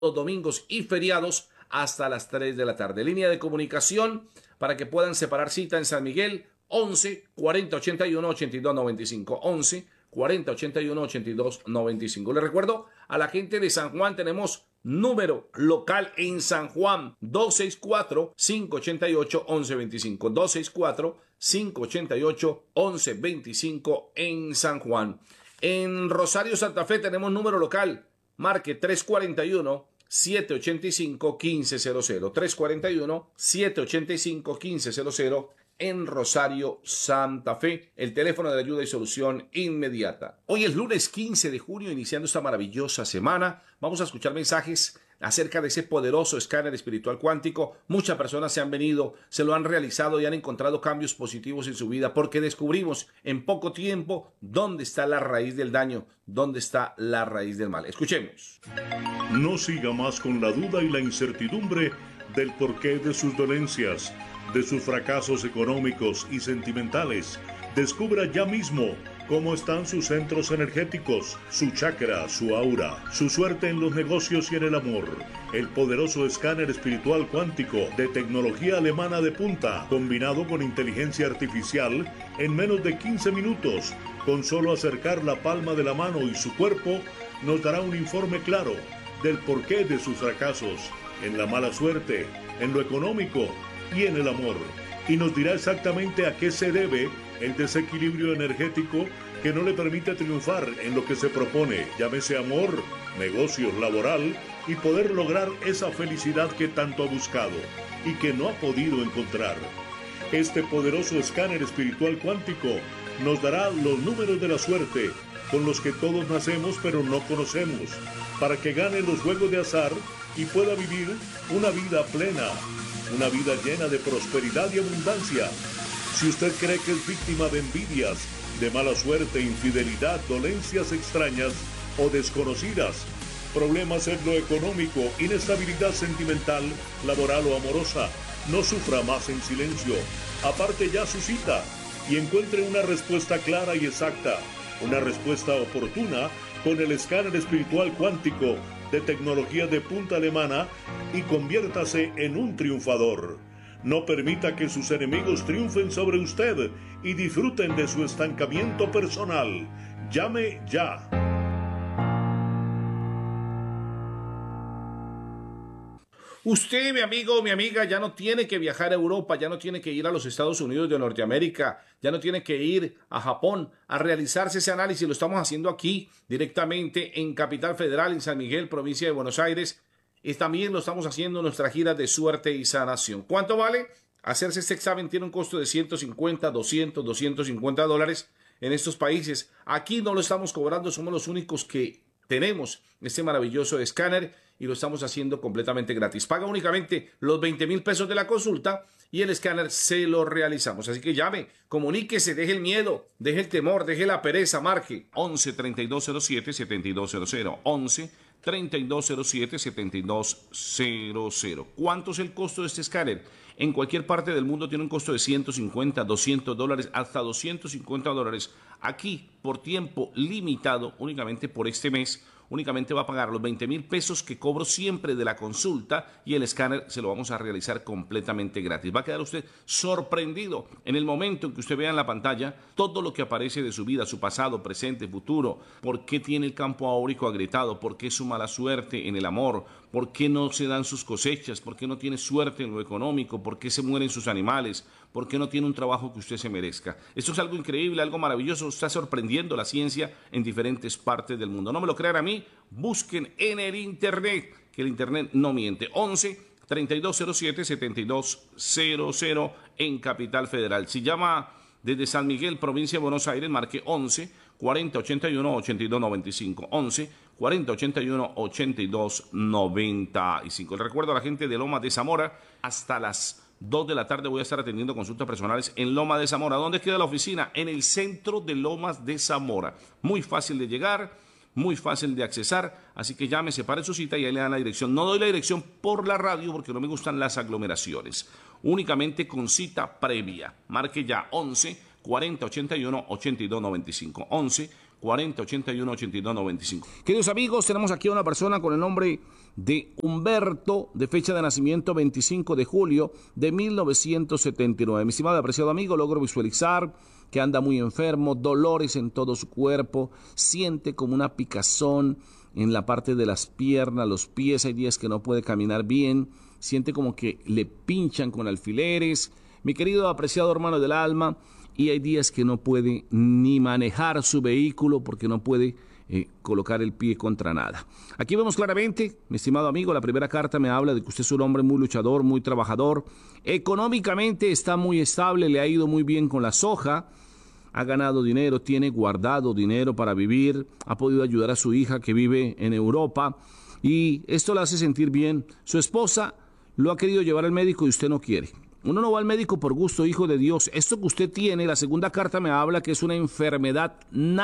los domingos y feriados hasta las 3 de la tarde. Línea de comunicación para que puedan separar cita en San Miguel, 11 40 81 82 95. 11 40 81 82 95. Les recuerdo a la gente de San Juan, tenemos número local en San Juan, 264-588-1125. 264-588-1125 en San Juan. En Rosario, Santa Fe, tenemos número local. Marque 341-785-1500. 341-785-1500 en Rosario, Santa Fe. El teléfono de ayuda y solución inmediata. Hoy es lunes 15 de junio, iniciando esta maravillosa semana. Vamos a escuchar mensajes acerca de ese poderoso escáner espiritual cuántico. Muchas personas se han venido, se lo han realizado y han encontrado cambios positivos en su vida porque descubrimos en poco tiempo dónde está la raíz del daño, dónde está la raíz del mal. Escuchemos. No siga más con la duda y la incertidumbre del porqué de sus dolencias, de sus fracasos económicos y sentimentales. Descubra ya mismo cómo están sus centros energéticos, su chakra, su aura, su suerte en los negocios y en el amor. El poderoso escáner espiritual cuántico de tecnología alemana de punta, combinado con inteligencia artificial, en menos de 15 minutos, con solo acercar la palma de la mano y su cuerpo, nos dará un informe claro del porqué de sus fracasos, en la mala suerte, en lo económico y en el amor, y nos dirá exactamente a qué se debe el desequilibrio energético que no le permite triunfar en lo que se propone, llámese amor, negocios, laboral, y poder lograr esa felicidad que tanto ha buscado y que no ha podido encontrar. Este poderoso escáner espiritual cuántico nos dará los números de la suerte con los que todos nacemos pero no conocemos, para que gane los juegos de azar y pueda vivir una vida plena, una vida llena de prosperidad y abundancia. Si usted cree que es víctima de envidias, de mala suerte, infidelidad, dolencias extrañas o desconocidas, problemas en lo económico, inestabilidad sentimental, laboral o amorosa, no sufra más en silencio. Aparte ya su cita y encuentre una respuesta clara y exacta, una respuesta oportuna con el escáner espiritual cuántico de tecnología de punta alemana y conviértase en un triunfador. No permita que sus enemigos triunfen sobre usted y disfruten de su estancamiento personal. Llame ya. Usted, mi amigo, mi amiga, ya no tiene que viajar a Europa, ya no tiene que ir a los Estados Unidos de Norteamérica, ya no tiene que ir a Japón a realizarse ese análisis. Lo estamos haciendo aquí directamente en Capital Federal, en San Miguel, provincia de Buenos Aires. Y también lo estamos haciendo en nuestra gira de suerte y sanación. ¿Cuánto vale? Hacerse este examen tiene un costo de 150, 200, 250 dólares en estos países. Aquí no lo estamos cobrando, somos los únicos que tenemos este maravilloso escáner y lo estamos haciendo completamente gratis. Paga únicamente los 20,000 pesos de la consulta y el escáner se lo realizamos. Así que llame, comuníquese, deje el miedo, deje el temor, deje la pereza, marque 11 3207 7200, 11 3207 7200. ¿Cuánto es el costo de este escáner? En cualquier parte del mundo tiene un costo de 150, 200 dólares, hasta 250 dólares. Aquí, por tiempo limitado, únicamente por este mes, únicamente va a pagar los 20,000 pesos que cobro siempre de la consulta y el escáner se lo vamos a realizar completamente gratis. Va a quedar usted sorprendido en el momento en que usted vea en la pantalla todo lo que aparece de su vida, su pasado, presente, futuro, por qué tiene el campo áurico agrietado, por qué su mala suerte en el amor, por qué no se dan sus cosechas, por qué no tiene suerte en lo económico, por qué se mueren sus animales, por qué no tiene un trabajo que usted se merezca. Esto es algo increíble, algo maravilloso, está sorprendiendo la ciencia en diferentes partes del mundo. No me lo crean a mí, busquen en el internet, que el internet no miente. 11 3207 7200 en Capital Federal. Si llama desde San Miguel, provincia de Buenos Aires, marque 11 40 81 82 95. 11 40 81 82 95. Le recuerdo a la gente de Lomas de Zamora, hasta las 2 de la tarde voy a estar atendiendo consultas personales en Lomas de Zamora. ¿Dónde queda la oficina? En el centro de Lomas de Zamora. Muy fácil de llegar, muy fácil de accesar, así que llame, separe su cita y ahí le dan la dirección. No doy la dirección por la radio porque no me gustan las aglomeraciones, únicamente con cita previa. Marque ya 11 40 81 82 95, 11 40 81 82 95. Queridos amigos, tenemos aquí a una persona con el nombre de Humberto, de fecha de nacimiento 25 de julio de 1979. Mi estimado y apreciado amigo, logro visualizar que anda muy enfermo, dolores en todo su cuerpo, siente como una picazón en la parte de las piernas, los pies, hay días que no puede caminar bien, siente como que le pinchan con alfileres. Mi querido apreciado hermano del alma, y hay días que no puede ni manejar su vehículo porque no puede colocar el pie contra nada. Aquí vemos claramente, mi estimado amigo, la primera carta me habla de que usted es un hombre muy luchador, muy trabajador, económicamente está muy estable, le ha ido muy bien con la soja, ha ganado dinero, tiene guardado dinero para vivir, ha podido ayudar a su hija que vive en Europa y esto le hace sentir bien. Su esposa lo ha querido llevar al médico y usted no quiere. Uno no va al médico por gusto, hijo de Dios. Esto que usted tiene, la segunda carta me habla que es una enfermedad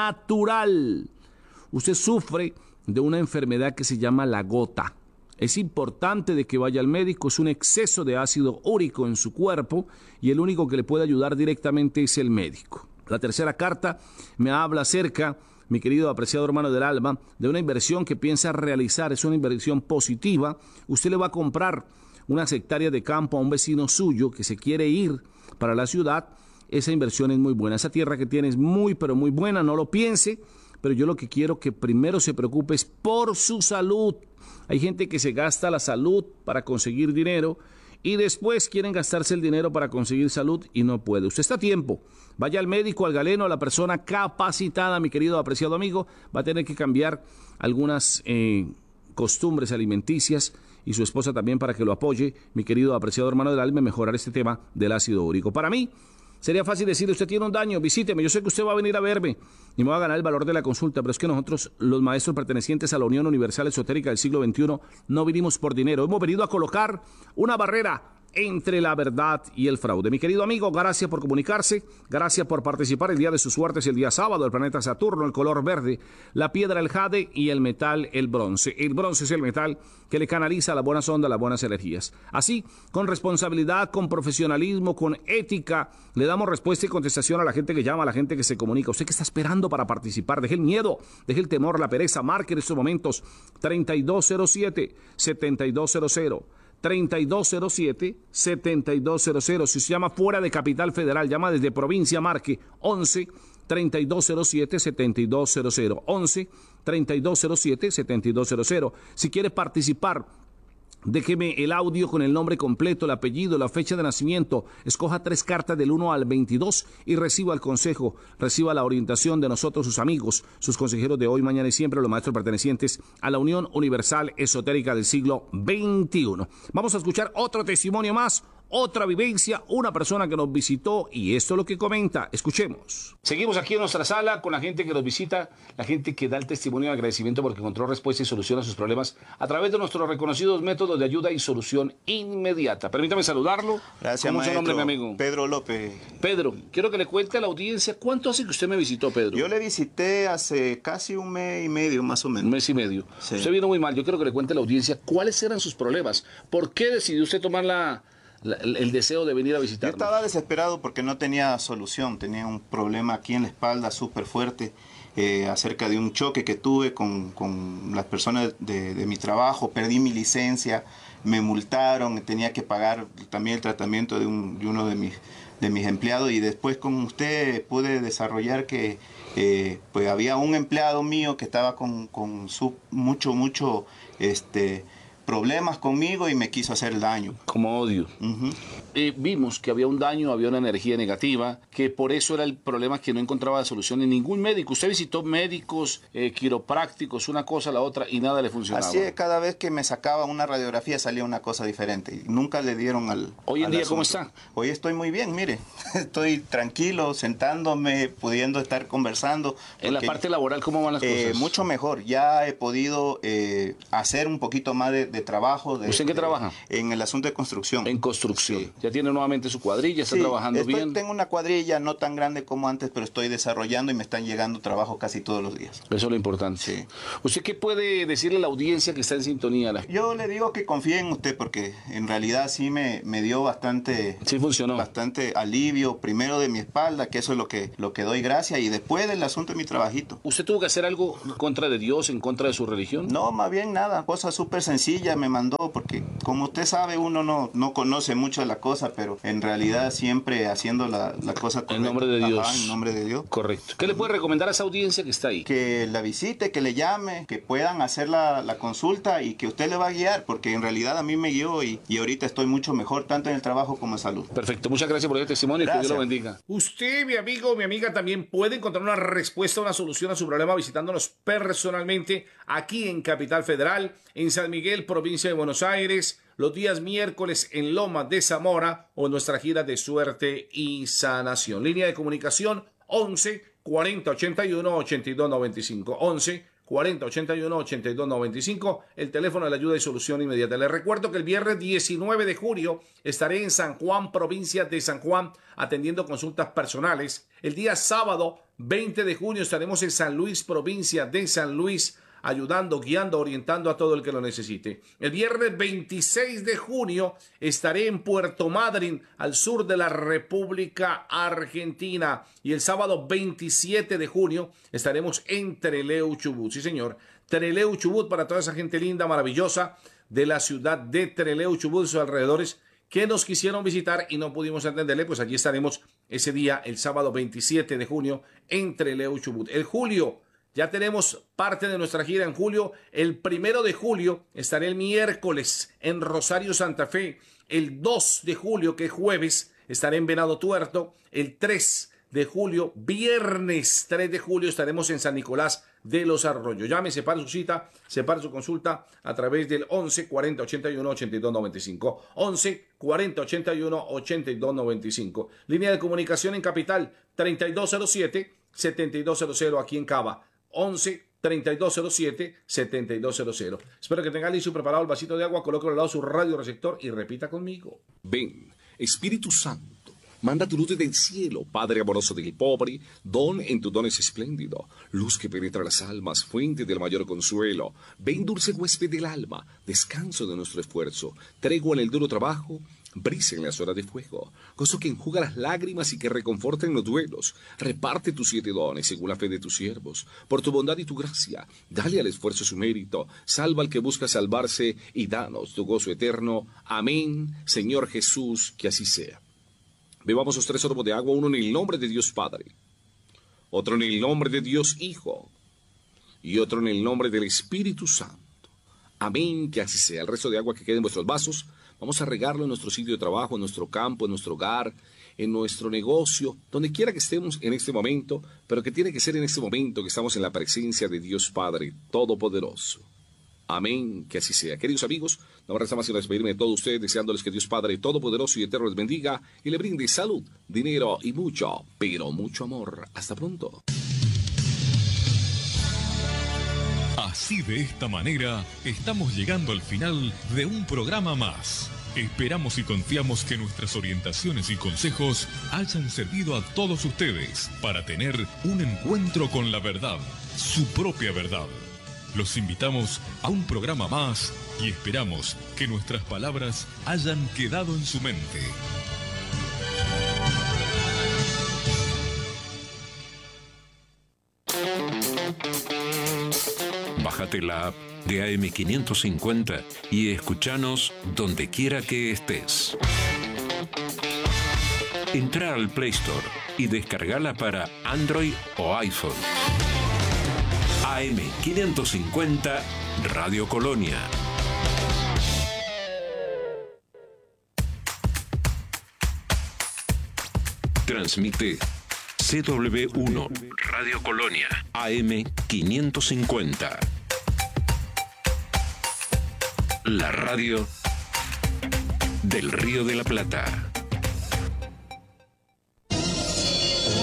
natural. Usted sufre de una enfermedad que se llama la gota. Es importante de que vaya al médico, es un exceso de ácido úrico en su cuerpo y el único que le puede ayudar directamente es el médico. La tercera carta me habla acerca, mi querido apreciado hermano del alma, de una inversión que piensa realizar. Es una inversión positiva. Usted le va a comprar unas hectáreas de campo a un vecino suyo que se quiere ir para la ciudad. Esa inversión es muy buena. Esa tierra que tiene es muy, pero muy buena. No lo piense, pero yo lo que quiero que primero se preocupe es por su salud. Hay gente que se gasta la salud para conseguir dinero y después quieren gastarse el dinero para conseguir salud y no puede. Usted está a tiempo. Vaya al médico, al galeno, a la persona capacitada, mi querido apreciado amigo. Va a tener que cambiar algunas costumbres alimenticias y su esposa también para que lo apoye, mi querido apreciado hermano del alma, mejorar este tema del ácido úrico. Para mí, sería fácil decirle, usted tiene un daño, visíteme, yo sé que usted va a venir a verme y me va a ganar el valor de la consulta, pero es que nosotros, los maestros pertenecientes a la Unión Universal Esotérica del siglo XXI, no vinimos por dinero, hemos venido a colocar una barrera entre la verdad y el fraude. Mi querido amigo, gracias por comunicarse, gracias por participar. El día de su suerte es el día sábado, el planeta Saturno, el color verde, la piedra el jade y el metal el bronce. El bronce es el metal que le canaliza las buenas ondas, las buenas energías. Así, con responsabilidad, con profesionalismo, con ética, le damos respuesta y contestación a la gente que llama, a la gente que se comunica. ¿Usted qué está esperando para participar? Deje el miedo, deje el temor, la pereza, marque en estos momentos 3207-7200. 3207-7200. Si se llama fuera de Capital Federal, llama desde provincia, marque 11-3207-7200. 11-3207-7200. Si quiere participar, déjeme el audio con el nombre completo, el apellido, la fecha de nacimiento. Escoja 3 cartas del 1 al 22 y reciba el consejo, reciba la orientación de nosotros, sus amigos, sus consejeros de hoy, mañana y siempre, los maestros pertenecientes a la Unión Universal Esotérica del siglo XXI. Vamos a escuchar otro testimonio más, otra vivencia, una persona que nos visitó y esto es lo que comenta. Escuchemos. Seguimos aquí en nuestra sala con la gente que nos visita, la gente que da el testimonio de agradecimiento porque encontró respuesta y solución a sus problemas a través de nuestros reconocidos métodos de ayuda y solución inmediata. Permítame saludarlo. Gracias, ¿Cómo es su nombre, mi amigo? Pedro López. Pedro, quiero que le cuente a la audiencia cuánto hace que usted me visitó, Pedro. Yo le visité hace casi un mes y medio, más o menos. Un mes y medio. Sí. Usted vino muy mal. Yo quiero que le cuente a la audiencia cuáles eran sus problemas. ¿Por qué decidió usted tomar el deseo de venir a visitarnos? Yo estaba desesperado porque no tenía solución, tenía un problema aquí en la espalda súper fuerte acerca de un choque que tuve con las personas de mi trabajo, perdí mi licencia, me multaron, tenía que pagar también el tratamiento de uno de mis empleados y después con usted pude desarrollar que pues había un empleado mío que estaba con mucho problemas conmigo y me quiso hacer daño. Como odio. Vimos que había un daño, había una energía negativa, que por eso era el problema que no encontraba solución en ningún médico. Usted visitó médicos, quiroprácticos, una cosa, la otra, y nada le funcionaba. Así es, cada vez que me sacaba una radiografía salía una cosa diferente. Y nunca le dieron al Hoy en día, asunto. ¿cómo está? Hoy estoy muy bien, mire. Estoy tranquilo, sentándome, pudiendo estar conversando. En la parte laboral, ¿cómo van las cosas? Mucho mejor. Ya he podido hacer un poquito más de de trabajo. ¿Usted en qué trabaja? En el asunto de construcción. En construcción. Sí. Ya tiene nuevamente su cuadrilla, está trabajando bien. Tengo una cuadrilla no tan grande como antes, pero estoy desarrollando y me están llegando trabajo casi todos los días. Eso es lo importante. Sí. ¿Usted qué puede decirle a la audiencia que está en sintonía? Yo le digo que confíe en usted, porque en realidad sí me dio bastante... Sí funcionó. Bastante alivio, primero de mi espalda, que eso es lo que doy gracias, y después del asunto de mi trabajito. ¿Usted tuvo que hacer algo en contra de Dios, en contra de su religión? No, más bien nada, cosa súper sencilla me mandó, porque como usted sabe, uno no conoce mucho de la cosa, pero en realidad siempre haciendo la cosa correcta. En nombre de Dios. Ajá, en nombre de Dios. Correcto. ¿Qué le puede recomendar a esa audiencia que está ahí? Que la visite, que le llame, que puedan hacer la consulta y que usted le va a guiar, porque en realidad a mí me guió y ahorita estoy mucho mejor, tanto en el trabajo como en salud. Perfecto, muchas gracias por este testimonio y que Dios lo bendiga. Usted, mi amigo, mi amiga, también puede encontrar una respuesta, una solución a su problema visitándonos personalmente aquí en Capital Federal, en San Miguel, provincia de Buenos Aires, los días miércoles en Lomas de Zamora o en nuestra gira de suerte y sanación. Línea de comunicación 11 40 81 82 95. 11 40 81 82 95, el teléfono de la ayuda y solución inmediata. Les recuerdo que el viernes 19 de julio estaré en San Juan, provincia de San Juan, atendiendo consultas personales. El día sábado 20 de junio estaremos en San Luis, provincia de San Luis, ayudando, guiando, orientando a todo el que lo necesite. El viernes 26 de junio estaré en Puerto Madryn, al sur de la República Argentina. Y el sábado 27 de junio estaremos en Trelew, Chubut. Sí, señor. Trelew, Chubut, para toda esa gente linda, maravillosa de la ciudad de Trelew, Chubut y sus alrededores, que nos quisieron visitar y no pudimos atenderle, pues allí estaremos ese día, el sábado 27 de junio, en Trelew, Chubut. El julio, ya tenemos parte de nuestra gira en julio. El 1 de julio estaré el miércoles en Rosario, Santa Fe. El 2 de julio, que es jueves, estaré en Venado Tuerto. El 3 de julio, viernes 3 de julio, estaremos en San Nicolás de los Arroyos. Llame, separe su cita, separe su consulta a través del 11 40 81 82 95. 11 40 81 82 95. Línea de comunicación en Capital 3207 7200 aquí en Cava. 11 3207 7200. Espero que tenga listo y preparado el vasito de agua, coloque al lado su radio receptor y repita conmigo. Ven, Espíritu Santo, manda tu luz desde el cielo, Padre amoroso del pobre, don en tu don es espléndido, luz que penetra las almas, fuente del mayor consuelo. Ven, dulce huésped del alma, descanso de nuestro esfuerzo, tregua en el duro trabajo, brisa en las horas de fuego, gozo que enjuga las lágrimas y que reconforta en los duelos. Reparte tus 7 dones según la fe de tus siervos. Por tu bondad y tu gracia, dale al esfuerzo su mérito. Salva al que busca salvarse y danos tu gozo eterno. Amén, Señor Jesús, que así sea. Bebamos los 3 sorbos de agua, uno en el nombre de Dios Padre, otro en el nombre de Dios Hijo y otro en el nombre del Espíritu Santo. Amén, que así sea. El resto de agua que quede en vuestros vasos, vamos a regarlo en nuestro sitio de trabajo, en nuestro campo, en nuestro hogar, en nuestro negocio, donde quiera que estemos en este momento, pero que tiene que ser en este momento que estamos en la presencia de Dios Padre Todopoderoso. Amén, que así sea. Queridos amigos, no me resta más sino despedirme de todos ustedes, deseándoles que Dios Padre Todopoderoso y Eterno les bendiga y le brinde salud, dinero y mucho, pero mucho amor. Hasta pronto. Así, de esta manera, estamos llegando al final de un programa más. Esperamos y confiamos que nuestras orientaciones y consejos hayan servido a todos ustedes para tener un encuentro con la verdad, su propia verdad. Los invitamos a un programa más y esperamos que nuestras palabras hayan quedado en su mente. Bájate la app de AM550 y escúchanos donde quiera que estés. Entra al Play Store y descargala para Android o iPhone. AM550 Radio Colonia. Transmite CW1 Radio Colonia AM550. La radio del Río de la Plata.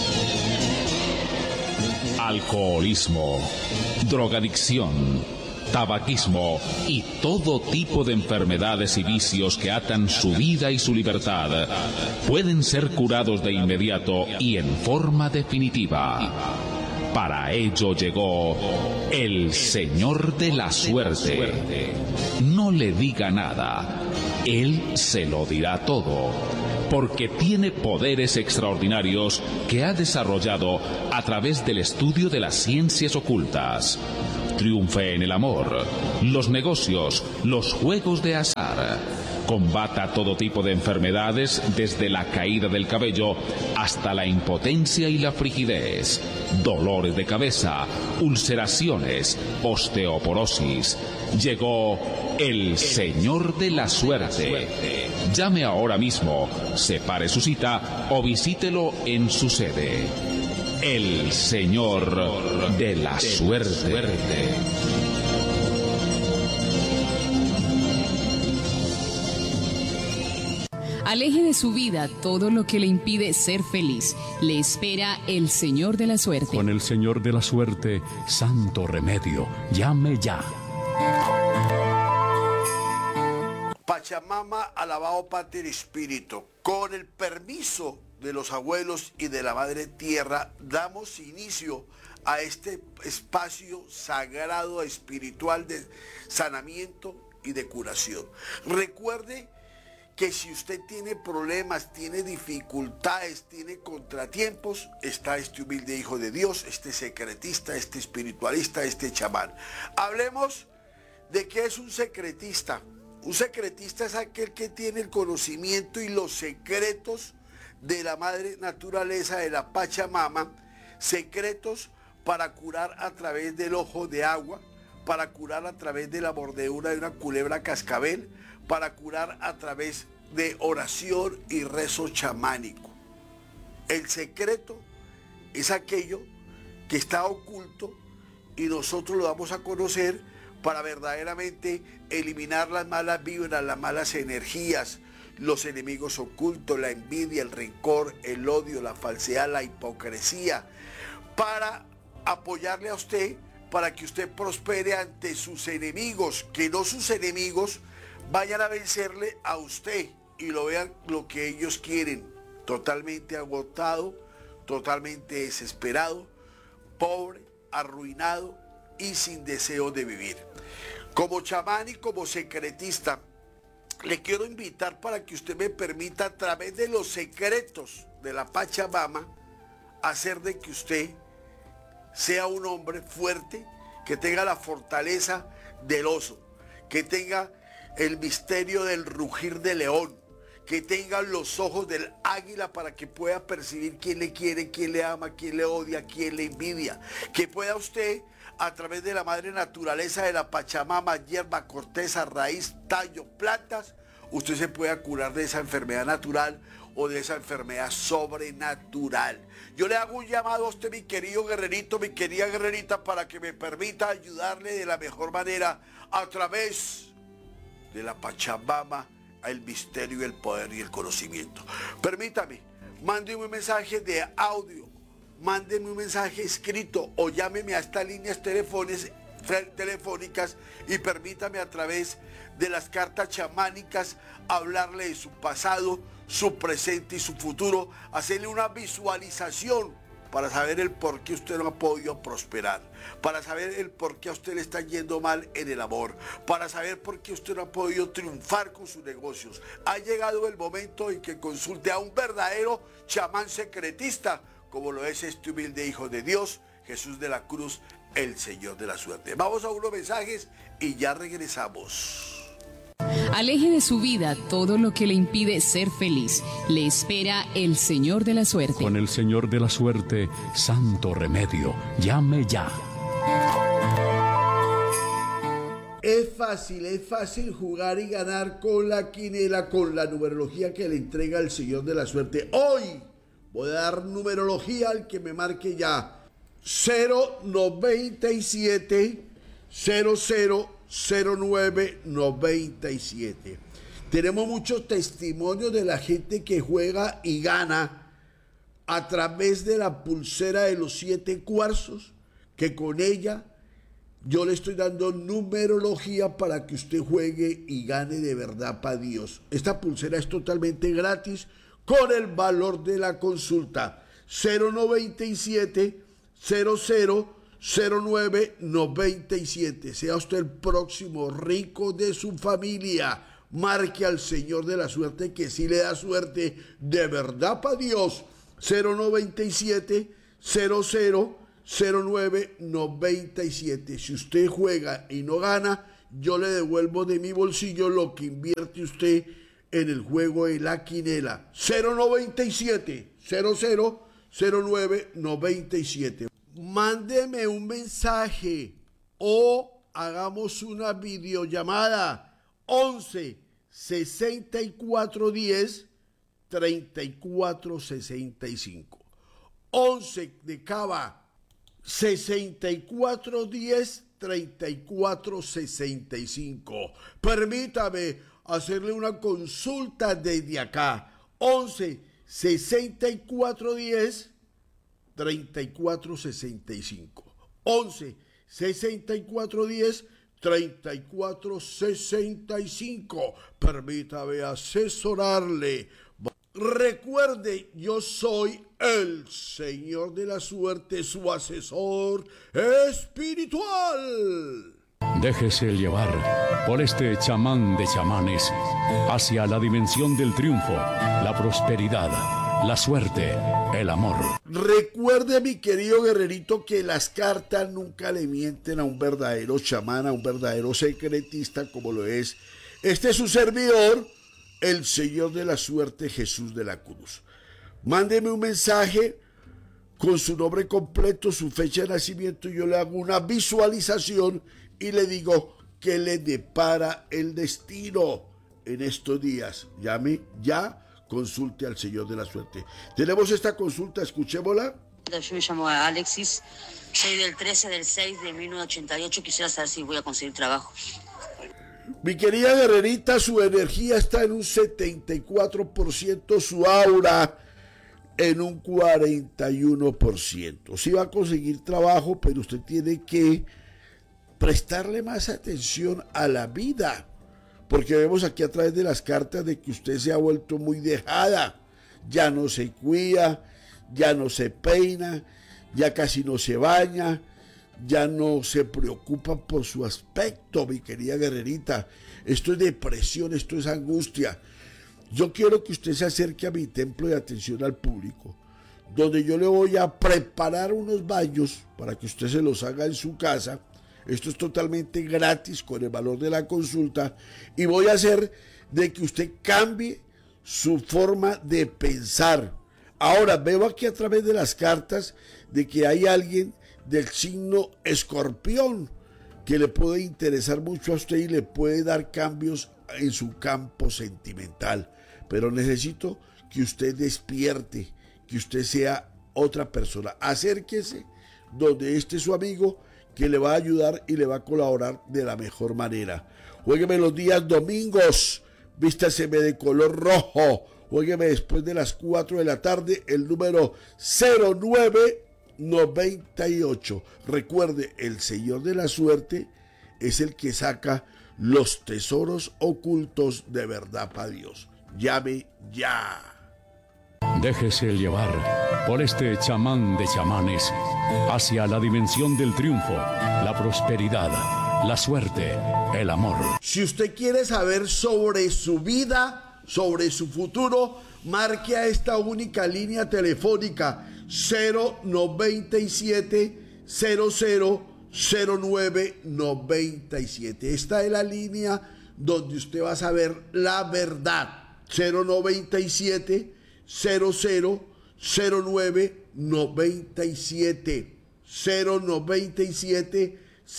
Alcoholismo, drogadicción, tabaquismo y todo tipo de enfermedades y vicios que atan su vida y su libertad pueden ser curados de inmediato y en forma definitiva. Para ello llegó el Señor de la Suerte. No le diga nada, Él se lo dirá todo, porque tiene poderes extraordinarios que ha desarrollado a través del estudio de las ciencias ocultas. Triunfe en el amor, los negocios, los juegos de azar. Combata todo tipo de enfermedades, desde la caída del cabello hasta la impotencia y la frigidez, dolores de cabeza, ulceraciones, osteoporosis. Llegó el Señor de la Suerte. Llame ahora mismo, separe su cita o visítelo en su sede. El Señor de la Suerte. Aleje de su vida todo lo que le impide ser feliz. Le espera el Señor de la Suerte. Con el Señor de la Suerte, santo remedio. Llame ya. Pachamama, alabado Pater Espíritu. Con el permiso de los abuelos y de la Madre Tierra, damos inicio a este espacio sagrado espiritual de sanamiento y de curación. Recuerde que si usted tiene problemas, tiene dificultades, tiene contratiempos, está este humilde hijo de Dios, este secretista, este espiritualista, este chamán. Hablemos de qué es un secretista. Un secretista es aquel que tiene el conocimiento y los secretos de la madre naturaleza, de la Pachamama, secretos para curar a través del ojo de agua, para curar a través de la mordedura de una culebra cascabel, para curar a través de oración y rezo chamánico. El secreto es aquello que está oculto y nosotros lo vamos a conocer para verdaderamente eliminar las malas vibras, las malas energías, los enemigos ocultos, la envidia, el rencor, el odio, la falsedad, la hipocresía, para apoyarle a usted, para que usted prospere ante sus enemigos, que no sus enemigos vayan a vencerle a usted y lo vean lo que ellos quieren, totalmente agotado, totalmente desesperado, pobre, arruinado y sin deseo de vivir. Como chamán y como secretista, le quiero invitar para que usted me permita, a través de los secretos de la Pachamama, hacer de que usted sea un hombre fuerte, que tenga la fortaleza del oso, que tenga el misterio del rugir del león, que tenga los ojos del águila para que pueda percibir quién le quiere, quién le ama, quién le odia, quién le envidia, que pueda usted, a través de la madre naturaleza de la Pachamama, hierba, corteza, raíz, tallo, plantas, usted se pueda curar de esa enfermedad natural o de esa enfermedad sobrenatural. Yo le hago un llamado a usted, mi querido guerrerito, mi querida guerrerita, para que me permita ayudarle de la mejor manera a través de la Pachamama, el misterio, el poder y el conocimiento. Permítame, mándeme un mensaje de audio, mándeme un mensaje escrito o llámeme a estas líneas telefónicas y permítame, a través de las cartas chamánicas, hablarle de su pasado, su presente y su futuro, hacerle una visualización para saber el por qué usted no ha podido prosperar, para saber el por qué a usted le está yendo mal en el amor, para saber por qué usted no ha podido triunfar con sus negocios. Ha llegado el momento en que consulte a un verdadero chamán secretista, como lo es este humilde hijo de Dios, Jesús de la Cruz, el Señor de la Suerte. Vamos a unos mensajes y ya regresamos. Aleje de su vida todo lo que le impide ser feliz. Le espera el Señor de la Suerte. Con el Señor de la Suerte, santo remedio. Llame ya. Es fácil jugar y ganar con la quinela, con la numerología que le entrega el Señor de la Suerte. Hoy voy a dar numerología al que me marque ya. 097 000997. Tenemos muchos testimonios de la gente que juega y gana a través de la pulsera de los 7 cuarzos, que con ella yo le estoy dando numerología para que usted juegue y gane de verdad para Dios. Esta pulsera es totalmente gratis con el valor de la consulta. 097 0009 97. Sea usted el próximo rico de su familia. Marque al Señor de la suerte, que sí le da suerte de verdad para Dios. 097 0009 97. Si usted juega y no gana, yo le devuelvo de mi bolsillo lo que invierte usted en el juego de la quinela. 097 0009 97. Mándeme un mensaje o hagamos una videollamada. 11 64 10 34 65. 11 de Cava 64 10 34 65. Permítame hacerle una consulta desde acá. 11 64 10 34 65. 11 64 10 34 65. Permítame asesorarle. Recuerde, yo soy el Señor de la Suerte, su asesor espiritual. Déjese llevar por este chamán de chamanes hacia la dimensión del triunfo, la prosperidad, la suerte, el amor. Recuerde, mi querido guerrerito, que las cartas nunca le mienten a un verdadero chamán, a un verdadero secretista como lo es este su servidor, el Señor de la Suerte, Jesús de la Cruz. Mándeme un mensaje con su nombre completo, su fecha de nacimiento, y yo le hago una visualización y le digo que le depara el destino en estos días. Llame ya, consulte al Señor de la Suerte. Tenemos esta consulta, escuchémosla. Yo me llamo Alexis, soy del 13 del 6 de 1988, quisiera saber si voy a conseguir trabajo. Mi querida guerrerita, su energía está en un 74%, su aura en un 41%. Sí va a conseguir trabajo, pero usted tiene que prestarle más atención a la vida, porque vemos aquí a través de las cartas de que usted se ha vuelto muy dejada, ya no se cuida, ya no se peina, ya casi no se baña, ya no se preocupa por su aspecto, mi querida guerrerita. Esto es depresión, esto es angustia. Yo quiero que usted se acerque a mi templo de atención al público, donde yo le voy a preparar unos baños para que usted se los haga en su casa. Esto es totalmente gratis con el valor de la consulta, y voy a hacer de que usted cambie su forma de pensar. Ahora veo aquí a través de las cartas de que hay alguien del signo Escorpión que le puede interesar mucho a usted y le puede dar cambios en su campo sentimental, pero necesito que usted despierte, que usted sea otra persona. Acérquese donde esté su amigo, que le va a ayudar y le va a colaborar de la mejor manera. Juégueme los días domingos, vístaseme de color rojo, juégueme después de las 4 de la tarde, el número 0998. Recuerde, el Señor de la Suerte es el que saca los tesoros ocultos de verdad para Dios. Llame ya. Déjese llevar por este chamán de chamanes hacia la dimensión del triunfo, la prosperidad, la suerte, el amor. Si usted quiere saber sobre su vida, sobre su futuro, marque a esta única línea telefónica 097 0009 97. Esta es la línea donde usted va a saber la verdad. 097 0009 97. 097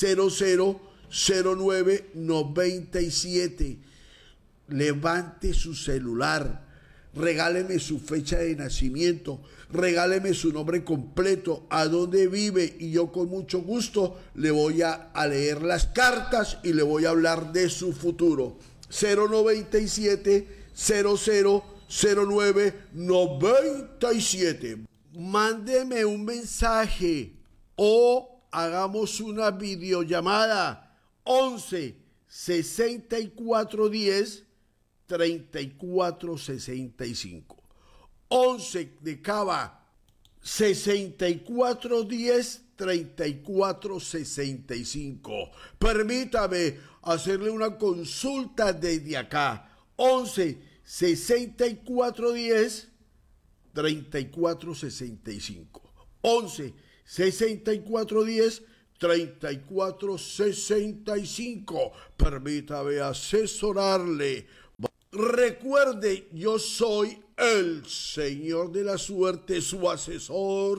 0009 97. Levante su celular, regáleme su fecha de nacimiento, regáleme su nombre completo, a dónde vive, y yo con mucho gusto le voy a leer las cartas y le voy a hablar de su futuro. 097 0009 97. Mándeme un mensaje o hagamos una videollamada 11 64 10 34 65. 11 de Cava 64 10 34 65. Permítame hacerle una consulta desde acá. 11 64 10 34 65. 11 64 10 34 65. Permítame asesorarle. Recuerde, yo soy el Señor de la Suerte, su asesor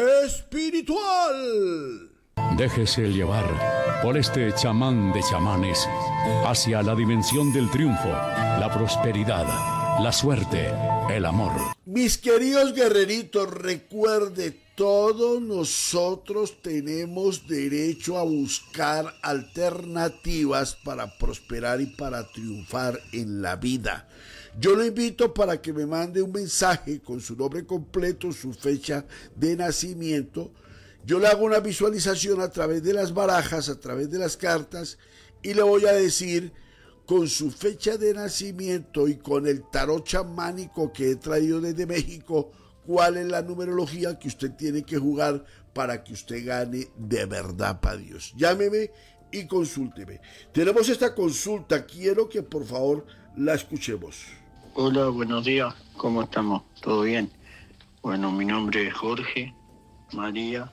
espiritual. Déjese llevar por este chamán de chamanes hacia la dimensión del triunfo, la prosperidad, la suerte, el amor. Mis queridos guerreritos, recuerde, todos nosotros tenemos derecho a buscar alternativas para prosperar y para triunfar en la vida. Yo lo invito para que me mande un mensaje con su nombre completo, su fecha de nacimiento. Yo le hago una visualización a través de las barajas, a través de las cartas, y le voy a decir con su fecha de nacimiento y con el tarot chamánico que he traído desde México, cuál es la numerología que usted tiene que jugar para que usted gane de verdad para Dios. Llámeme y consúlteme. Tenemos esta consulta, quiero que por favor la escuchemos. Hola, buenos días, ¿cómo estamos? ¿Todo bien? Bueno, mi nombre es Jorge María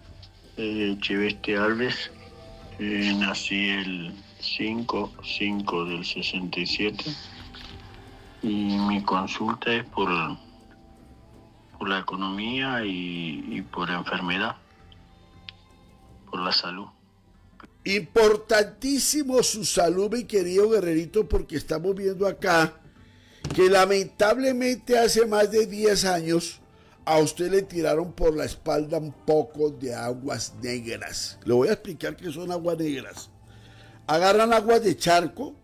Cheveste Alves, nací el 5 del 67 y mi consulta es por la economía y por enfermedad, por la salud. Importantísimo su salud, mi querido guerrerito, porque estamos viendo acá que lamentablemente hace más de 10 años a usted le tiraron por la espalda un poco de aguas negras. Le voy a explicar qué son aguas negras. Agarran aguas de charco,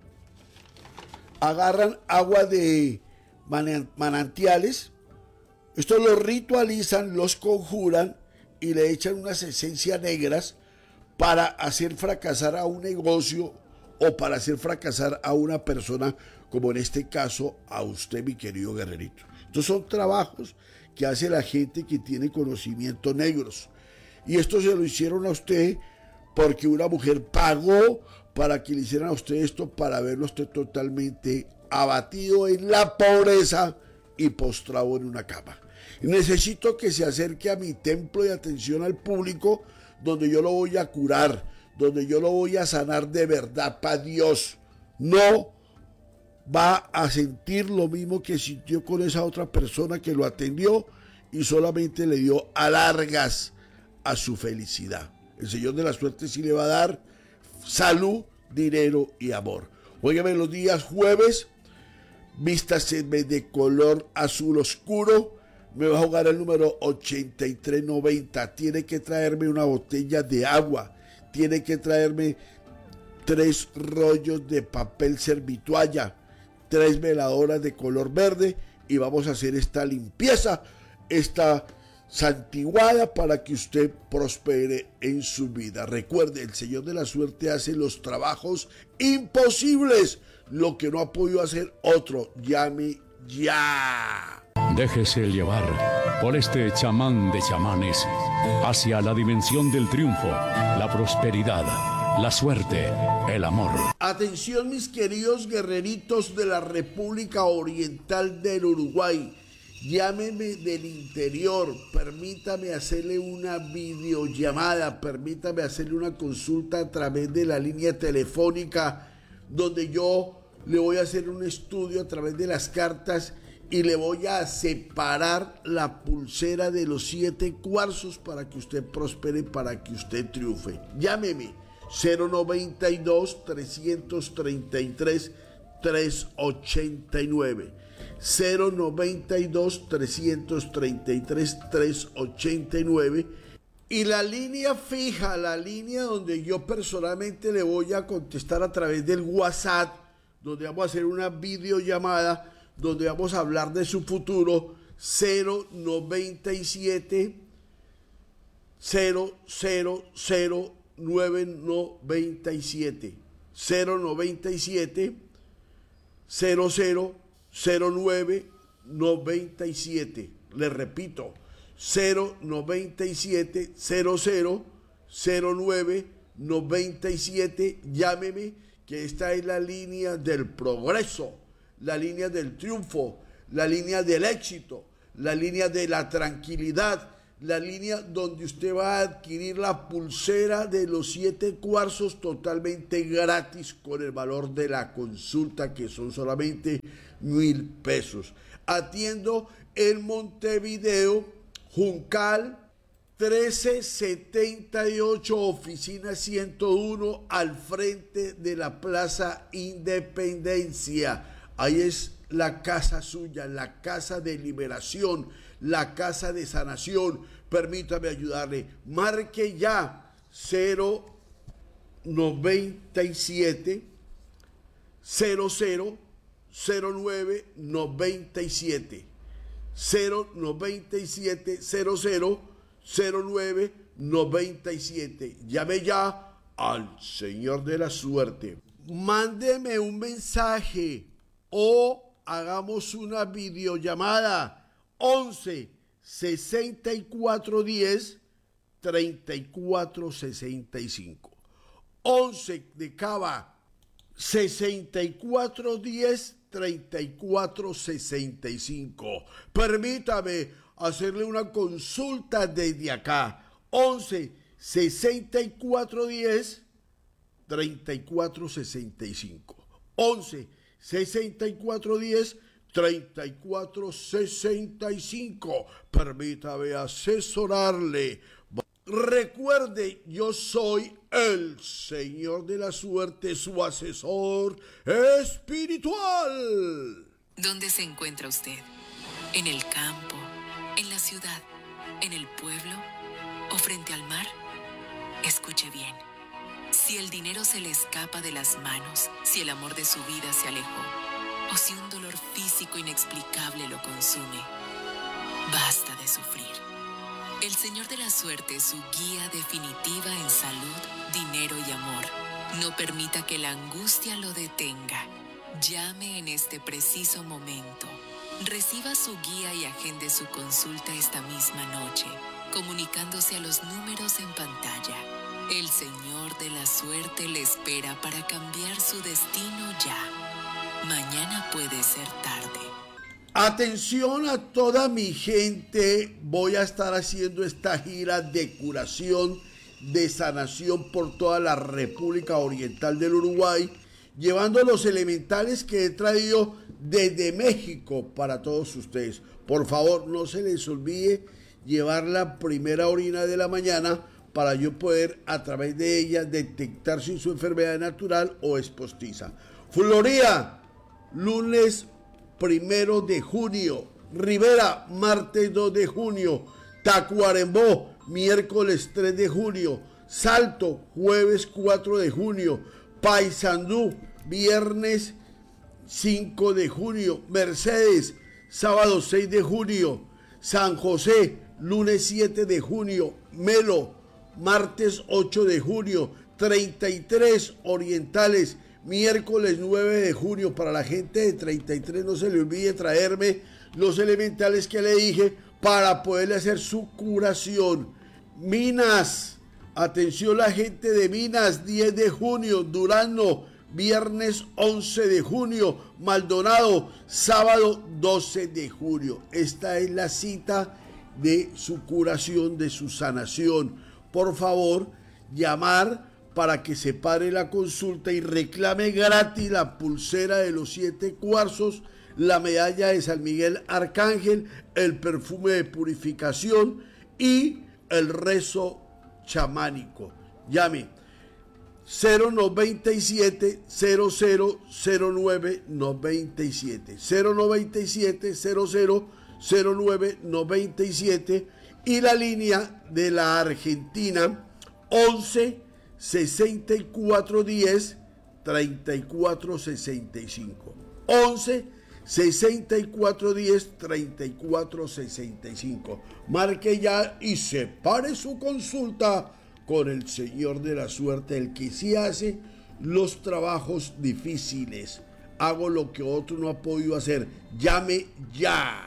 agarran agua de manantiales, esto los ritualizan, los conjuran y le echan unas esencias negras para hacer fracasar a un negocio o para hacer fracasar a una persona, como en este caso a usted, mi querido guerrerito. Estos son trabajos que hace la gente que tiene conocimientos negros. Y esto se lo hicieron a usted porque una mujer pagó para que le hicieran a usted esto, para verlo usted totalmente abatido en la pobreza y postrado en una cama. Necesito que se acerque a mi templo de atención al público, donde yo lo voy a curar, donde yo lo voy a sanar de verdad para Dios. No va a sentir lo mismo que sintió con esa otra persona que lo atendió y solamente le dio alargas a su felicidad. El Señor de la Suerte sí le va a dar salud, dinero y amor. Óigame, los días jueves, vístaseme de color azul oscuro. Me va a jugar el número 8390. Tiene que traerme una botella de agua. Tiene que traerme 3 rollos de papel servitualla, 3 veladoras de color verde y vamos a hacer esta limpieza, esta santiguada para que usted prospere en su vida. Recuerde, el Señor de la Suerte hace los trabajos imposibles, lo que no ha podido hacer otro. Llame ya. Déjese llevar por este chamán de chamanes hacia la dimensión del triunfo, la prosperidad, la suerte, el amor. Atención, mis queridos guerreritos de la República Oriental del Uruguay. Llámeme del interior, permítame hacerle una videollamada, permítame hacerle una consulta a través de la línea telefónica, donde yo le voy a hacer un estudio a través de las cartas y le voy a separar la pulsera de los 7 cuarzos para que usted prospere, para que usted triunfe. Llámeme 092 333 389. 092 333 389 y la línea fija, la línea donde yo personalmente le voy a contestar a través del WhatsApp, donde vamos a hacer una videollamada, donde vamos a hablar de su futuro. 097 0000997. 097 000997. Le repito, 097 000997. Llámeme, que esta es la línea del progreso, la línea del triunfo, la línea del éxito, la línea de la tranquilidad, la línea donde usted va a adquirir la pulsera de los 7 cuarzos totalmente gratis con el valor de la consulta, que son solamente 1,000 pesos. Atiendo en Montevideo, Juncal 1378, oficina 101, al frente de la Plaza Independencia. Ahí es la casa suya, la casa de liberación, la casa de sanación. Permítame ayudarle. Marque ya 097 000997. 097 000997. Llame ya al Señor de la Suerte. Mándeme un mensaje o hagamos una videollamada. 11 6410 3465. 11 de Cava 6410 3465. Permítame hacerle una consulta desde acá. 11 6410 3465. 11 6410 3465. Permítame asesorarle. Recuerde, yo soy el Señor de la Suerte, su asesor espiritual. ¿Dónde se encuentra usted? ¿En el campo? ¿En la ciudad? ¿En el pueblo? ¿O frente al mar? Escuche bien. Si el dinero se le escapa de las manos, si el amor de su vida se alejó, o si un dolor físico inexplicable lo consume, basta de sufrir. El Señor de la Suerte, su guía definitiva en salud, dinero y amor. No permita que la angustia lo detenga. Llame en este preciso momento. Reciba su guía y agende su consulta esta misma noche, comunicándose a los números en pantalla. El Señor de la Suerte le espera para cambiar su destino ya. Mañana puede ser tarde. Atención a toda mi gente, voy a estar haciendo esta gira de curación, de sanación por toda la República Oriental del Uruguay, llevando los elementales que he traído desde México para todos ustedes. Por favor, no se les olvide llevar la primera orina de la mañana para yo poder a través de ella detectar si su enfermedad es natural o es postiza. Florida, lunes 1 de junio. Rivera, martes 2 de junio. Tacuarembó, miércoles 3 de junio. Salto, jueves 4 de junio. Paysandú, viernes 5 de junio. Mercedes, sábado 6 de junio. San José, lunes 7 de junio. Melo, martes 8 de junio. 33 Orientales, miércoles 9 de junio. Para la gente de 33 no se le olvide traerme los elementales que le dije para poderle hacer su curación. Minas, atención la gente de Minas, 10 de junio. Durazno, viernes 11 de junio. Maldonado, sábado 12 de junio. Esta es la cita de su curación, de su sanación. Por favor, llamar para que se pare la consulta y reclame gratis la pulsera de los 7 cuarzos, la medalla de San Miguel Arcángel, el perfume de purificación y el rezo chamánico. Llame 097 000997 097 000997 y la línea de la Argentina 11 6410 3465. 11 6410-3465. Marque ya y separe su consulta con el Señor de la Suerte, el que sí hace los trabajos difíciles. Hago lo que otro no ha podido hacer. Llame ya.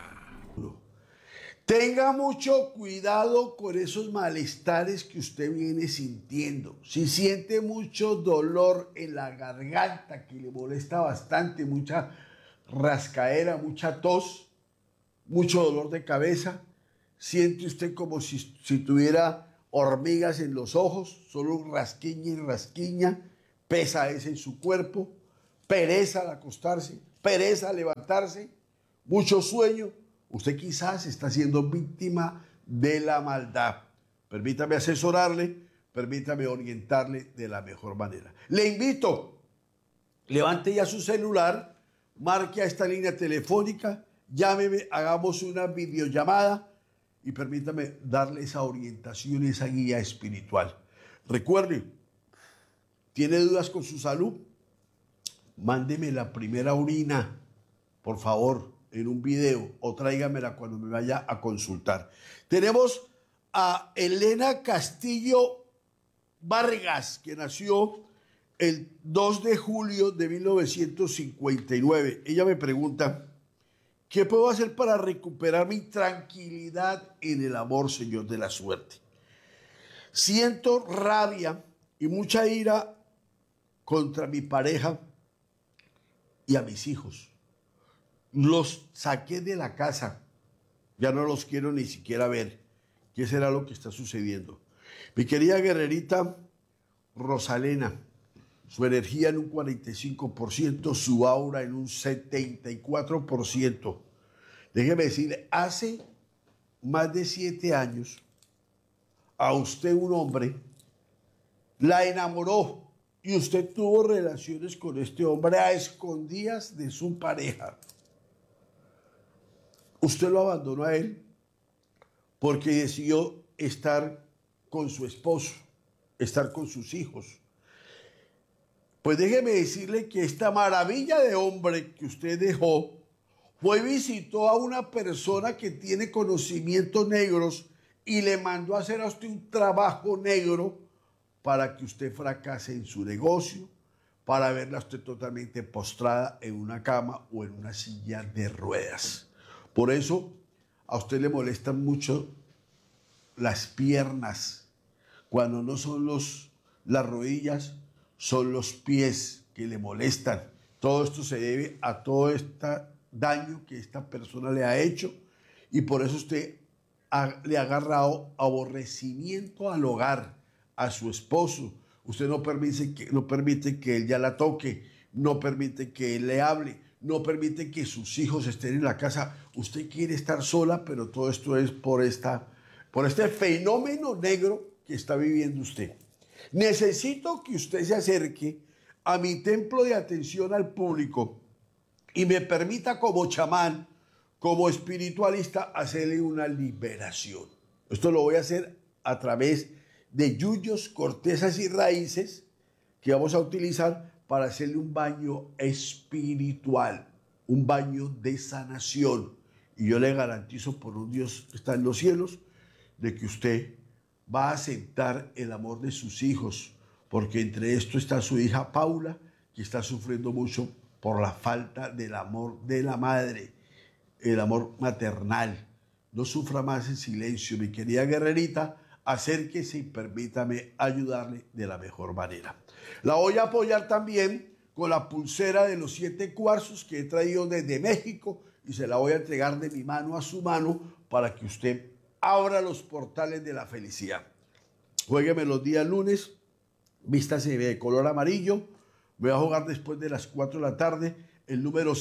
Tenga mucho cuidado con esos malestares que usted viene sintiendo. Si siente mucho dolor en la garganta, que le molesta bastante, mucha rascaera, mucha tos, mucho dolor de cabeza, siente usted como si tuviera hormigas en los ojos, solo rasquiña y rasquiña, pesadez en su cuerpo, pereza al acostarse, pereza al levantarse, mucho sueño. Usted quizás está siendo víctima de la maldad. Permítame asesorarle, permítame orientarle de la mejor manera. Le invito, levante ya su celular, marque a esta línea telefónica, llámeme, hagamos una videollamada y permítame darle esa orientación, esa guía espiritual. Recuerde, ¿tiene dudas con su salud? Mándeme la primera orina, por favor, en un video, o tráigamela cuando me vaya a consultar. Tenemos a Elena Castillo Vargas, que nació el 2 de julio de 1959. Ella me pregunta, ¿qué puedo hacer para recuperar mi tranquilidad en el amor, Señor de la Suerte? Siento rabia y mucha ira contra mi pareja y a mis hijos. Los saqué de la casa, ya no los quiero ni siquiera ver. ¿Qué será lo que está sucediendo? Mi querida guerrerita Rosalena, su energía en un 45%, su aura en un 74%. Déjeme decirle, hace más de 7 años, a usted un hombre la enamoró y usted tuvo relaciones con este hombre a escondidas de su pareja. Usted lo abandonó a él porque decidió estar con su esposo, estar con sus hijos. Pues déjeme decirle que esta maravilla de hombre que usted dejó fue y visitó a una persona que tiene conocimientos negros y le mandó a hacer a usted un trabajo negro para que usted fracase en su negocio, para verla usted totalmente postrada en una cama o en una silla de ruedas. Por eso a usted le molestan mucho las piernas. Cuando no son las rodillas, son los pies que le molestan. Todo esto se debe a todo este daño que esta persona le ha hecho y por eso usted le ha agarrado aborrecimiento al hogar, a su esposo. Usted no permite que él ya la toque, no permite que él le hable, no permite que sus hijos estén en la casa. Usted quiere estar sola, pero todo esto es por este fenómeno negro que está viviendo usted. Necesito que usted se acerque a mi templo de atención al público y me permita como chamán, como espiritualista, hacerle una liberación. Esto lo voy a hacer a través de yuyos, cortezas y raíces que vamos a utilizar para hacerle un baño espiritual, un baño de sanación. Y yo le garantizo por un Dios que está en los cielos de que usted va a aceptar el amor de sus hijos, porque entre esto está su hija Paula, que está sufriendo mucho por la falta del amor de la madre, el amor maternal. No sufra más en silencio, mi querida guerrerita, acérquese y permítame ayudarle de la mejor manera. La voy a apoyar también con la pulsera de los 7 cuarzos que he traído desde México y se la voy a entregar de mi mano a su mano para que usted abra los portales de la felicidad. Juégueme los días lunes, vístase de color amarillo. Voy a jugar después de las 4 de la tarde el número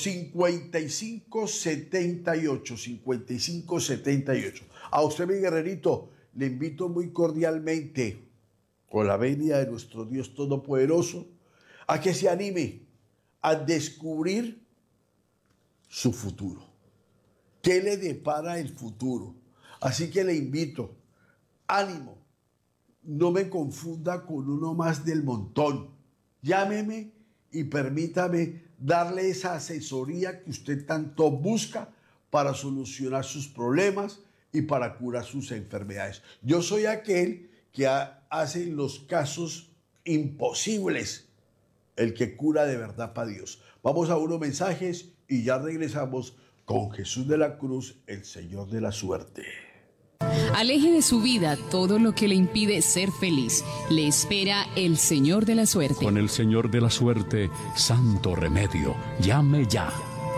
5578. 5578. A usted, mi guerrerito, le invito muy cordialmente, con la venia de nuestro Dios Todopoderoso, a que se anime a descubrir su futuro. ¿Qué le depara el futuro? Así que le invito, ánimo, no me confunda con uno más del montón. Llámeme y permítame darle esa asesoría que usted tanto busca para solucionar sus problemas y para curar sus enfermedades. Yo soy aquel que hace los casos imposibles, el que cura de verdad para Dios. Vamos a unos mensajes y ya regresamos con Jesús de la Cruz, el Señor de la Suerte. Aleje de su vida todo lo que le impide ser feliz. Le espera el Señor de la Suerte. Con el Señor de la Suerte, santo remedio. Llame ya.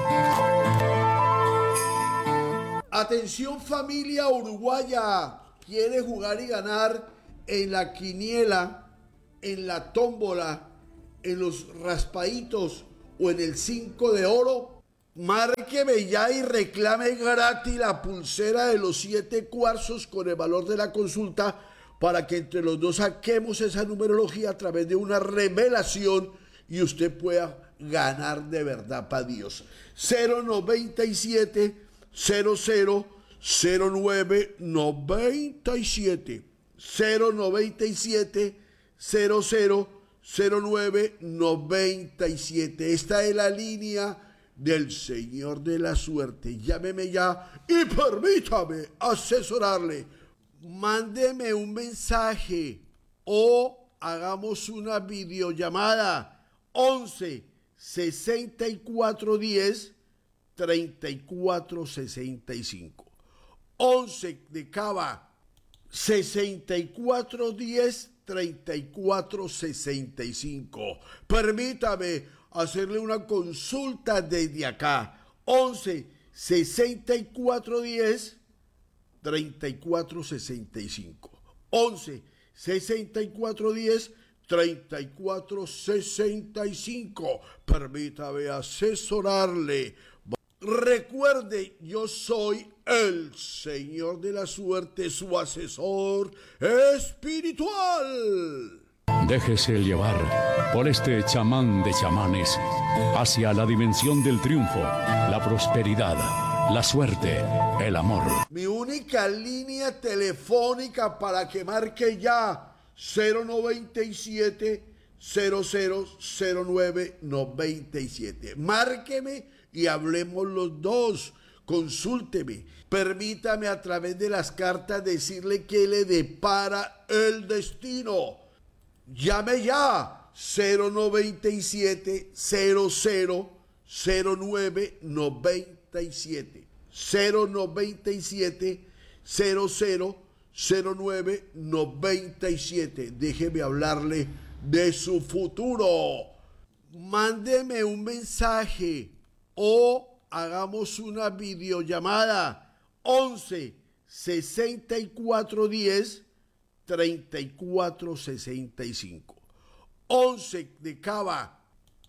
Atención familia uruguaya, ¿quiere jugar y ganar en la quiniela, en la tómbola, en los raspaditos o en el 5 de oro? Márqueme ya y reclame gratis la pulsera de los 7 cuarzos con el valor de la consulta para que entre los dos saquemos esa numerología a través de una revelación y usted pueda ganar de verdad para Dios. 097 00 09 97 097 00 09 97. Esta es la línea del Señor de la Suerte. Llámeme ya y permítame asesorarle. Mándeme un mensaje o hagamos una videollamada 11 64 10 34 65. 11 de Cava 64 10 34 65. Permítame hacerle una consulta desde acá. 11 64 10 34 65. 11 64 10 34 65. Permítame asesorarle. Recuerde, yo soy el Señor de la Suerte, su asesor espiritual. Déjese llevar por este chamán de chamanes hacia la dimensión del triunfo, la prosperidad, la suerte, el amor. Mi única línea telefónica para que marque ya 097 0009 97. Márqueme y hablemos los dos. Consúlteme. Permítame a través de las cartas decirle que le depara el destino. Llame ya 097 00 09 97 097 00 09 97. Déjeme hablarle de su futuro. Mándeme un mensaje o hagamos una videollamada 11 64 10 34 65. 11 de Cava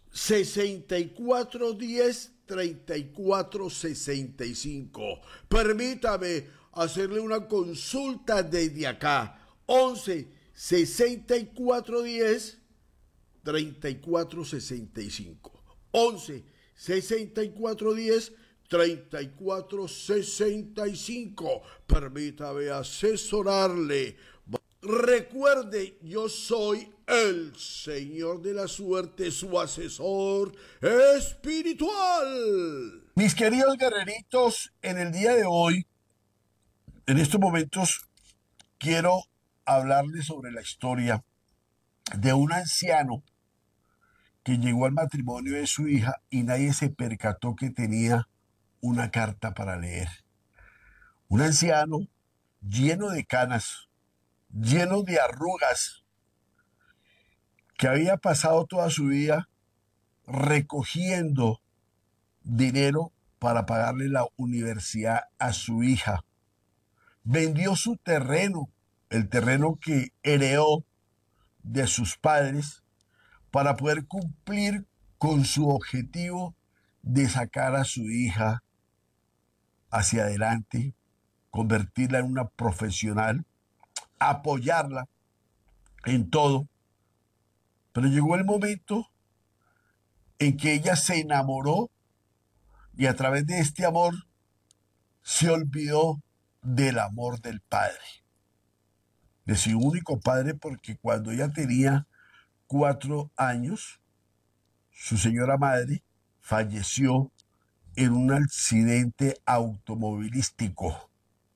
64 10 34 65. Permítame hacerle una consulta desde acá. 11 64 10 34 65. 11 64 10 34 65. Permítame asesorarle. Recuerde, yo soy el Señor de la Suerte, su asesor espiritual. Mis queridos guerreritos, en el día de hoy, en estos momentos, quiero hablarles sobre la historia de un anciano que llegó al matrimonio de su hija y nadie se percató que tenía una carta para leer. Un anciano lleno de canas, lleno de arrugas, que había pasado toda su vida recogiendo dinero para pagarle la universidad a su hija. Vendió su terreno, el terreno que heredó de sus padres, para poder cumplir con su objetivo de sacar a su hija hacia adelante, convertirla en una profesional, apoyarla en todo. Pero llegó el momento en que ella se enamoró y a través de este amor se olvidó del amor del padre, de su único padre, porque cuando ella tenía 4 años, su señora madre falleció en un accidente automovilístico.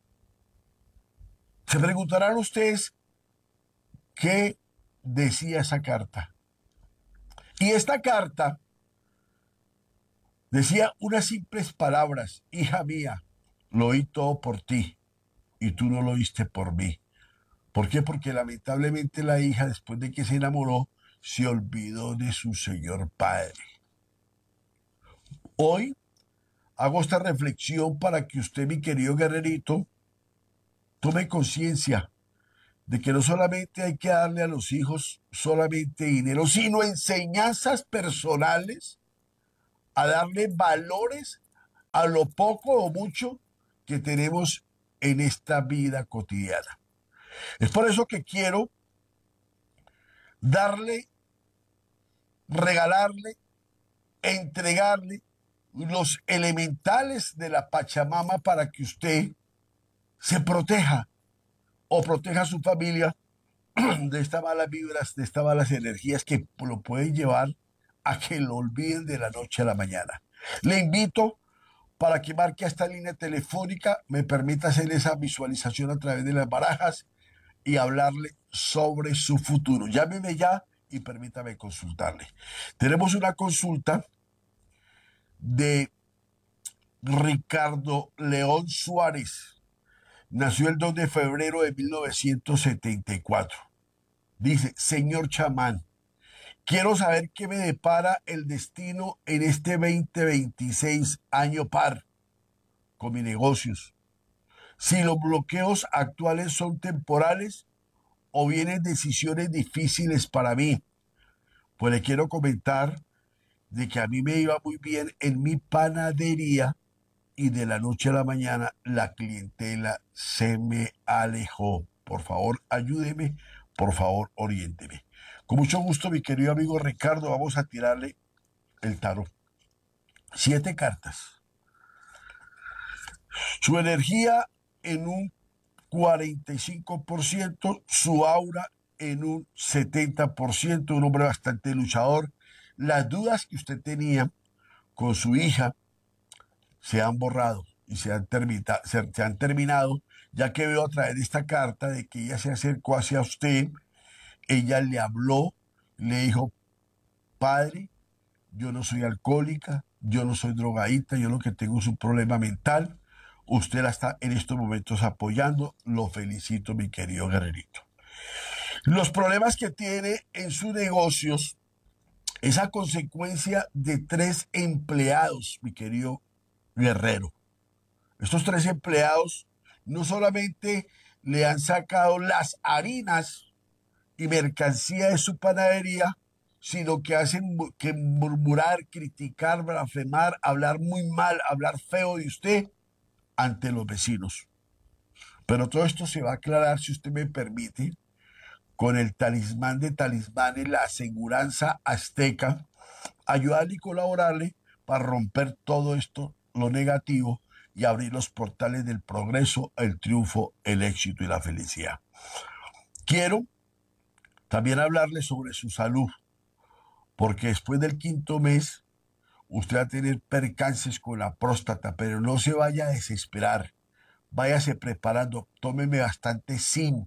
Se preguntarán ustedes qué decía esa carta. Y esta carta decía unas simples palabras: hija mía, lo oí todo por ti y tú no lo oíste por mí. ¿Por qué? Porque lamentablemente la hija, después de que se enamoró, se olvidó de su señor padre. Hoy hago esta reflexión para que usted, mi querido guerrerito, tome conciencia de que no solamente hay que darle a los hijos solamente dinero, sino enseñanzas personales, a darle valores a lo poco o mucho que tenemos en esta vida cotidiana. Es por eso que quiero darle, regalarle, entregarle los elementales de la Pachamama para que usted se proteja o proteja a su familia de estas malas vibras, de estas malas energías que lo pueden llevar a que lo olviden de la noche a la mañana. Le invito para que marque esta línea telefónica, me permita hacer esa visualización a través de las barajas y hablarle sobre su futuro. Llámeme ya y permítame consultarle. Tenemos una consulta de Ricardo León Suárez. Nació el 2 de febrero de 1974. Dice: señor chamán, quiero saber qué me depara el destino en este 2026, año par, con mis negocios. Si los bloqueos actuales son temporales o vienen decisiones difíciles para mí. Pues le quiero comentar de que a mí me iba muy bien en mi panadería y de la noche a la mañana la clientela se me alejó. Por favor, ayúdeme, por favor, oriénteme. Con mucho gusto, mi querido amigo Ricardo, vamos a tirarle el tarot. 7 cartas. Su energía en un 45%, su aura en un 70%, un hombre bastante luchador. Las dudas que usted tenía con su hija se han borrado y se han terminado, ya que veo a través de esta carta de que ella se acercó hacia usted, ella le habló, le dijo: padre, yo no soy alcohólica, yo no soy drogadita, yo lo que tengo es un problema mental. Usted la está en estos momentos apoyando, lo felicito, mi querido guerrerito. Los problemas que tiene en sus negocios es a consecuencia de 3 empleados, mi querido guerrero. Estos 3 empleados no solamente le han sacado las harinas y mercancía de su panadería, sino que hacen que murmurar, criticar, blasfemar, hablar muy mal, hablar feo de usted ante los vecinos. Pero todo esto se va a aclarar, si usted me permite, con el talismán de talismanes, la aseguranza azteca, ayudarle y colaborarle para romper todo esto, lo negativo, y abrir los portales del progreso, el triunfo, el éxito y la felicidad. Quiero también hablarle sobre su salud, porque después del 5º mes usted va a tener percances con la próstata, pero no se vaya a desesperar. Váyase preparando, tómeme bastante zinc,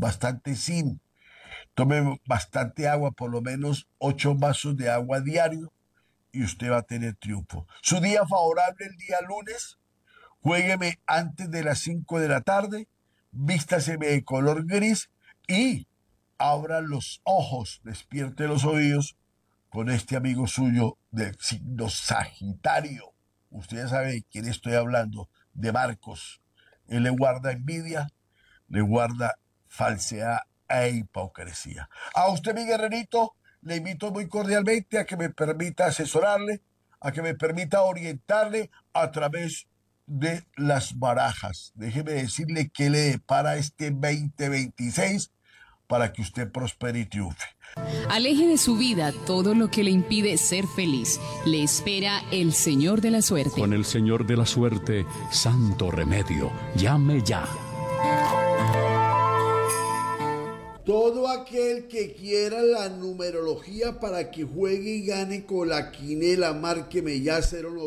tome bastante agua, por lo menos 8 vasos de agua diario, y usted va a tener triunfo. Su día favorable el día lunes, juégueme antes de las 5 de la tarde, vístaseme de color gris y abra los ojos, despierte los oídos con este amigo suyo del signo Sagitario. Usted ya sabe de quién estoy hablando, de Marcos. Él le guarda envidia, le guarda falsedad e hipocresía. A usted, mi guerrerito, le invito muy cordialmente a que me permita asesorarle, a que me permita orientarle a través de las barajas. Déjeme decirle qué le depara este 2026 para que usted prospere y triunfe. Aleje de su vida todo lo que le impide ser feliz. Le espera el Señor de la Suerte. Con el Señor de la Suerte, santo remedio. Llame ya. Todo aquel que quiera la numerología para que juegue y gane con la quinela, márqueme ya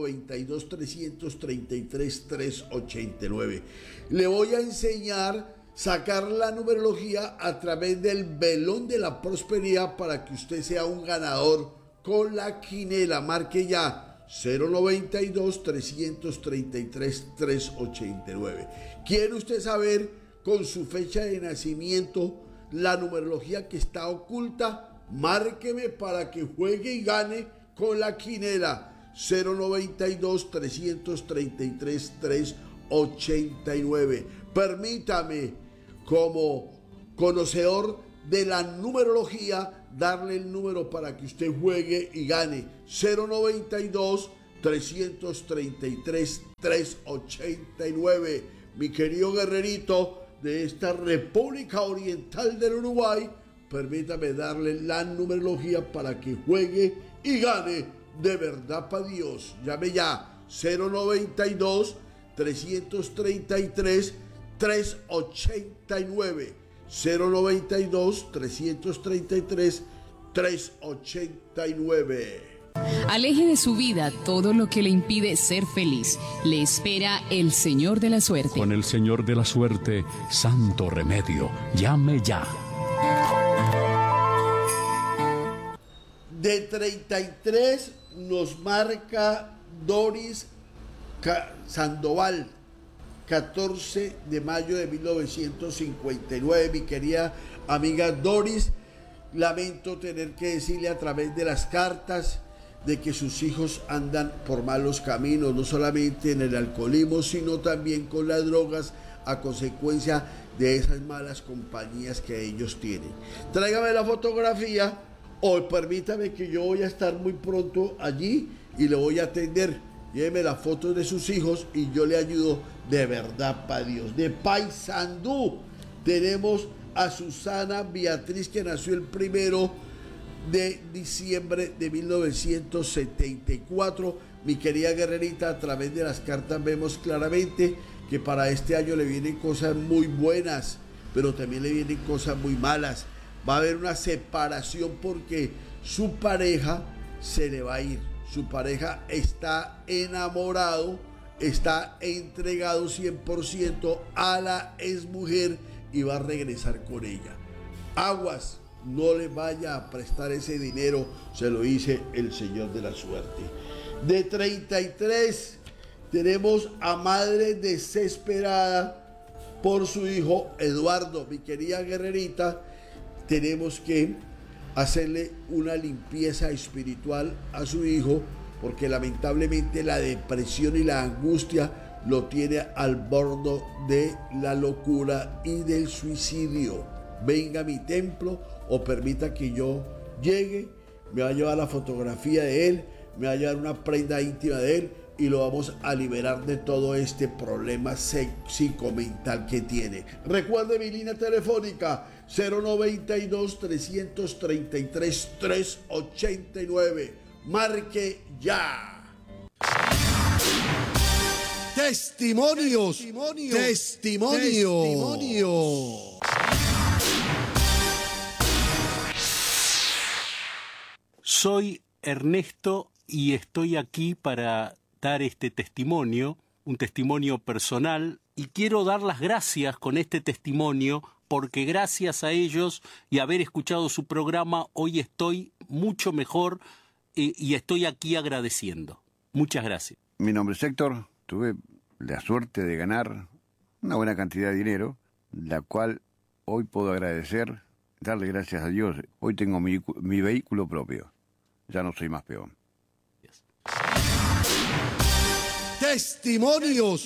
092-333-389. Le voy a enseñar sacar la numerología a través del velón de la prosperidad para que usted sea un ganador con la quinela. Marque ya 092-333-389. ¿Quiere usted saber con su fecha de nacimiento la numerología que está oculta? Márqueme para que juegue y gane con la quinela. 092-333-389. Permítame, como conocedor de la numerología, darle el número para que usted juegue y gane. 092-333-389. Mi querido guerrerito de esta República Oriental del Uruguay, permítame darle la numerología para que juegue y gane de verdad para Dios. Llame ya 092-333-389. 092-333-389. Aleje de su vida todo lo que le impide ser feliz. Le espera el Señor de la Suerte. Con el Señor de la Suerte, santo remedio. Llame ya. De 33 nos marca Doris Sandoval, 14 de mayo de 1959. Mi querida amiga Doris, lamento tener que decirle a través de las cartas de que sus hijos andan por malos caminos, no solamente en el alcoholismo, sino también con las drogas, a consecuencia de esas malas compañías que ellos tienen. Tráigame la fotografía o permítame que yo voy a estar muy pronto allí y le voy a atender. Lléveme las fotos de sus hijos y yo le ayudo de verdad para Dios. De Paysandú tenemos a Susana Beatriz, que nació el 1 de diciembre de 1974. Mi querida guerrerita, a través de las cartas vemos claramente que para este año le vienen cosas muy buenas, pero también le vienen cosas muy malas. Va a haber una separación porque su pareja se le va a ir. Su pareja está enamorado, está entregado 100% a la exmujer y va a regresar con ella. Aguas, no le vaya a prestar ese dinero, se lo dice el Señor de la Suerte. De 33 tenemos a madre desesperada por su hijo Eduardo. Mi querida guerrerita, tenemos que hacerle una limpieza espiritual a su hijo, porque lamentablemente la depresión y la angustia lo tiene al borde de la locura y del suicidio. Venga a mi templo o permita que yo llegue, me va a llevar la fotografía de él, me va a llevar una prenda íntima de él y lo vamos a liberar de todo este problema psicomental que tiene. Recuerde mi línea telefónica 092-333-389. Marque ya. Testimonios. Soy Ernesto y estoy aquí para dar este testimonio, un testimonio personal, y quiero dar las gracias con este testimonio porque gracias a ellos y haber escuchado su programa hoy estoy mucho mejor y estoy aquí agradeciendo. Muchas gracias. Mi nombre es Héctor, tuve la suerte de ganar una buena cantidad de dinero, la cual hoy puedo agradecer, darle gracias a Dios. Hoy tengo mi vehículo propio, ya no soy más peón. Testimonios.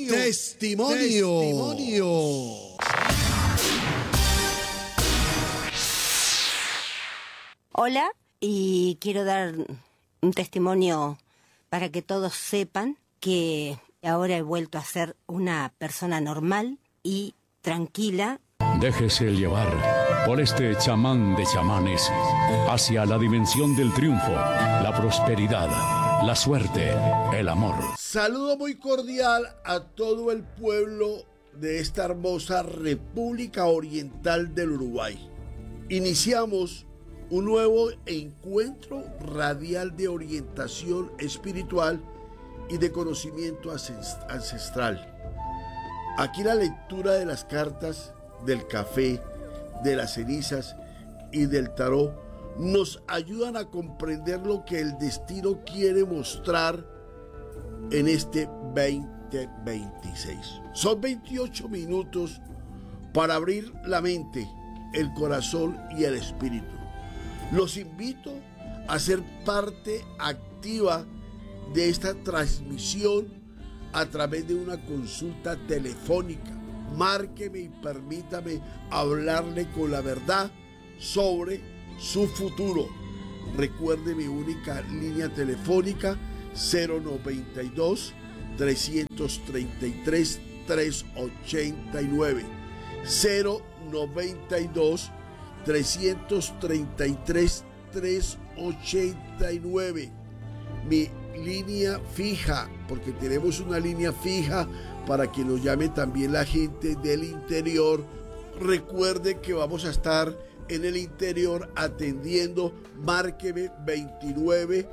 Hola, y quiero dar un testimonio para que todos sepan que ahora he vuelto a ser una persona normal y tranquila. Déjese llevar por este chamán de chamanes hacia la dimensión del triunfo, la prosperidad, la suerte, el amor. Saludo muy cordial a todo el pueblo de esta hermosa República Oriental del Uruguay. Iniciamos un nuevo encuentro radial de orientación espiritual y de conocimiento ancestral. Aquí la lectura de las cartas, del café, de las cenizas y del tarot nos ayudan a comprender lo que el destino quiere mostrar en este 2026. Son 28 minutos para abrir la mente, el corazón y el espíritu. Los invito a ser parte activa de esta transmisión a través de una consulta telefónica. Márqueme y permítame hablarle con la verdad sobre su futuro. Recuerde mi única línea telefónica 092 333 389 092 333 389. Mi línea fija, porque tenemos una línea fija para que nos llame también la gente del interior. Recuerde que vamos a estar en el interior atendiendo. Márqueme 29